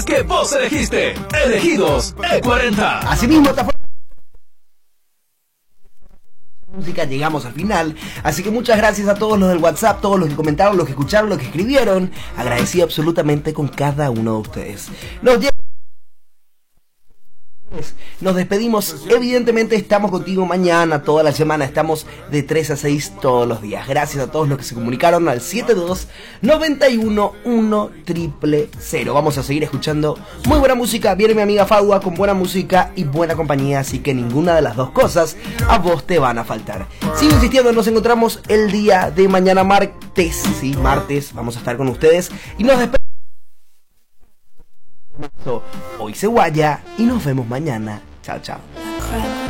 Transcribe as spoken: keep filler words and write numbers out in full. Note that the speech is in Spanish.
que vos elegiste. Elegidos E cuarenta. Asimismo, esta fue música, llegamos al final, así que muchas gracias a todos los del WhatsApp, todos los que comentaron, los que escucharon, los que escribieron, agradecido absolutamente con cada uno de ustedes. Nos llega... Nos despedimos, evidentemente estamos contigo mañana, toda la semana, estamos de tres a seis todos los días. Gracias a todos los que se comunicaron al siete dos nueve uno uno cero cero cero. Vamos a seguir escuchando muy buena música, viene mi amiga Fagua con buena música y buena compañía, así que ninguna de las dos cosas a vos te van a faltar. Sigo insistiendo, nos encontramos el día de mañana martes, sí, martes, vamos a estar con ustedes y nos despedimos. Hoy se guaya y nos vemos mañana. Chao, chao.